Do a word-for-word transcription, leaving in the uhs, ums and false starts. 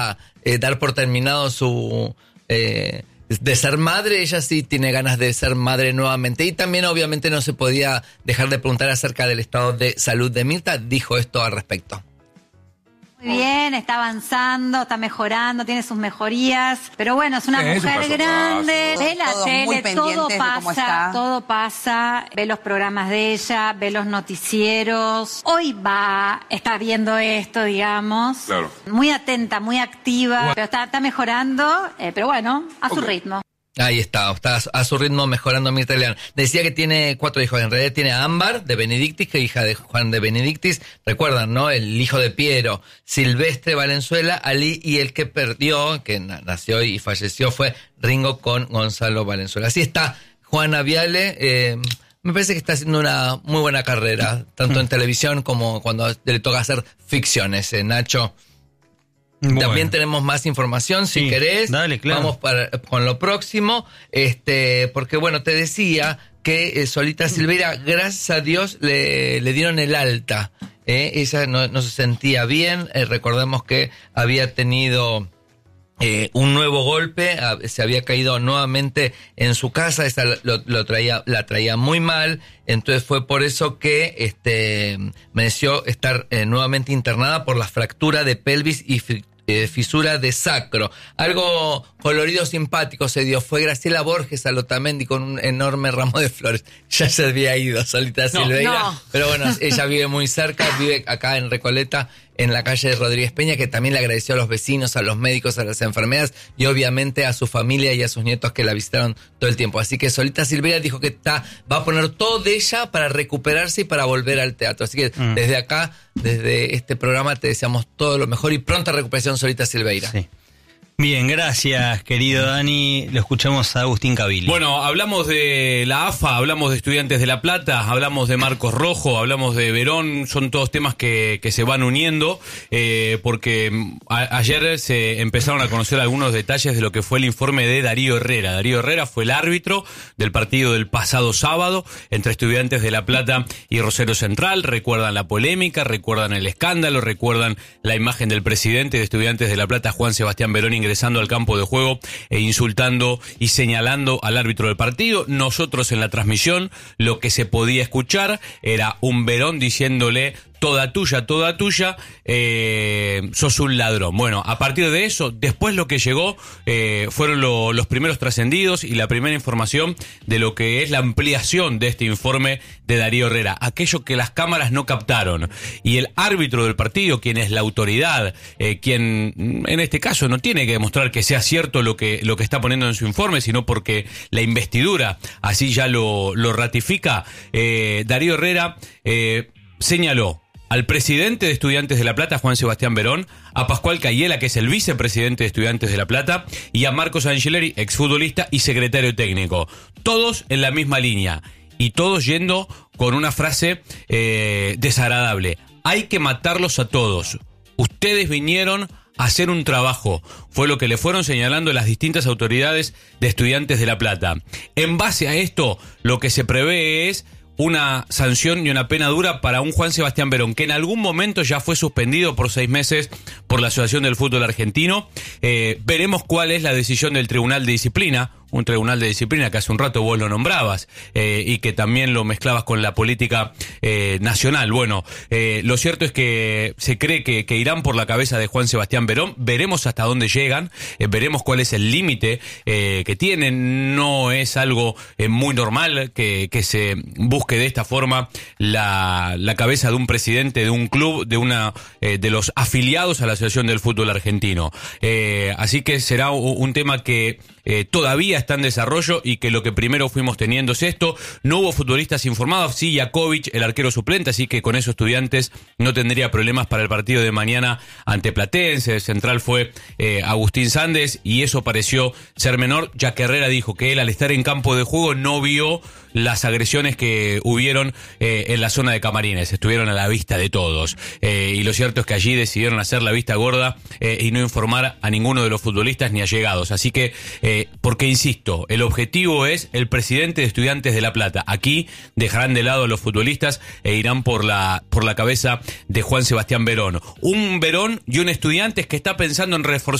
eh, dar por terminado su... Eh, de ser madre. Ella sí tiene ganas de ser madre nuevamente. Y también obviamente no se podía dejar de preguntar acerca del estado de salud de Mirta. Dijo esto al respecto. Muy bien, está avanzando, está mejorando, tiene sus mejorías, pero bueno, es una sí, mujer grande, ve la todos tele, todo pasa, todo pasa, ve los programas de ella, ve los noticieros, hoy va, está viendo esto, digamos, claro. Muy atenta, muy activa, bueno. pero está, está mejorando, eh, pero bueno, a su okay. ritmo. Ahí está, está a su ritmo mejorando Mirta Legrand. Decía que tiene cuatro hijos, en realidad tiene a Ámbar de Benedictis, que es hija de Juan de Benedictis, recuerdan, ¿no? El hijo de Piero, Silvestre Valenzuela, Ali, y el que perdió, que nació y falleció, fue Ringo con Gonzalo Valenzuela. Así está Juana Viale, eh, me parece que está haciendo una muy buena carrera, tanto en televisión como cuando le toca hacer ficciones, eh, Nacho. Bueno. También tenemos más información, si sí, querés. Dale, claro. Vamos para, con lo próximo, este, porque bueno, te decía que eh, Solita Silveira, gracias a Dios, le, le dieron el alta. Eh, ella no, no se sentía bien, eh, recordemos que había tenido eh, un nuevo golpe, a, se había caído nuevamente en su casa, esa lo, lo traía, la traía muy mal. Entonces fue por eso que este mereció estar eh, nuevamente internada por la fractura de pelvis y fri- eh, fisura de sacro. Algo colorido simpático se dio. Fue Graciela Borges a Lotamendi con un enorme ramo de flores. Ya se había ido Solita no, Silveira. No. Pero bueno, ella vive muy cerca, vive acá en Recoleta, en la calle de Rodríguez Peña, que también le agradeció a los vecinos, a los médicos, a las enfermeras y obviamente a su familia y a sus nietos que la visitaron todo el tiempo. Así que Solita Silveira dijo que está, va a poner todo de ella para recuperarse y para volver al teatro. Así que mm. desde acá, desde este programa, te deseamos todo lo mejor y pronta recuperación, Solita Silveira. Sí. Bien, gracias, querido Dani. Lo escuchamos a Agustín Cavilli. Bueno, hablamos de la A F A, hablamos de Estudiantes de La Plata, hablamos de Marcos Rojo, hablamos de Verón. Son todos temas que, que se van uniendo, eh, porque a, ayer se empezaron a conocer algunos detalles de lo que fue el informe de Darío Herrera. Darío Herrera fue el árbitro del partido del pasado sábado entre Estudiantes de La Plata y Rosario Central. Recuerdan la polémica, recuerdan el escándalo, recuerdan la imagen del presidente de Estudiantes de La Plata, Juan Sebastián Verón, ingresando al campo de juego e insultando y señalando al árbitro del partido. Nosotros en la transmisión lo que se podía escuchar era un Verón diciéndole: toda tuya, toda tuya, eh, sos un ladrón. Bueno, a partir de eso, después lo que llegó eh, fueron lo, los primeros trascendidos y la primera información de lo que es la ampliación de este informe de Darío Herrera, aquello que las cámaras no captaron. Y el árbitro del partido, quien es la autoridad, eh, quien en este caso no tiene que demostrar que sea cierto lo que, lo que está poniendo en su informe, sino porque la investidura así ya lo, lo ratifica, eh, Darío Herrera eh, señaló al presidente de Estudiantes de La Plata, Juan Sebastián Verón, a Pascual Cayela, que es el vicepresidente de Estudiantes de La Plata, y a Marcos Angeleri, exfutbolista y secretario técnico. Todos en la misma línea, y todos yendo con una frase eh, desagradable. Hay que matarlos a todos. Ustedes vinieron a hacer un trabajo. Fue lo que le fueron señalando las distintas autoridades de Estudiantes de La Plata. En base a esto, lo que se prevé es una sanción y una pena dura para un Juan Sebastián Verón, que en algún momento ya fue suspendido por seis meses por la Asociación del Fútbol Argentino. Eh, veremos cuál es la decisión del Tribunal de Disciplina, un tribunal de disciplina que hace un rato vos lo nombrabas eh, y que también lo mezclabas con la política eh, nacional. Bueno, eh, lo cierto es que se cree que, que irán por la cabeza de Juan Sebastián Verón. Veremos hasta dónde llegan, eh, veremos cuál es el límite eh, que tienen. No es algo eh, muy normal que, que se busque de esta forma la, la cabeza de un presidente de un club, de una eh, de los afiliados a la Asociación del Fútbol Argentino. Eh, así que será un, un tema que eh, todavía está en desarrollo y que lo que primero fuimos teniendo es esto. No hubo futbolistas informados, sí Jakovic, el arquero suplente, así que con eso Estudiantes no tendría problemas para el partido de mañana ante Platense. El central fue eh, Agustín Sández y eso pareció ser menor, ya que Herrera dijo que él al estar en campo de juego no vio las agresiones que hubieron eh, en la zona de camarines, estuvieron a la vista de todos, eh, y lo cierto es que allí decidieron hacer la vista gorda eh, y no informar a ninguno de los futbolistas ni allegados, así que, eh, porque insisto, insisto, el objetivo es el presidente de Estudiantes de La Plata. Aquí dejarán de lado a los futbolistas e irán por la, por la cabeza de Juan Sebastián Verón. Un Verón y un Estudiantes que está pensando en reforzar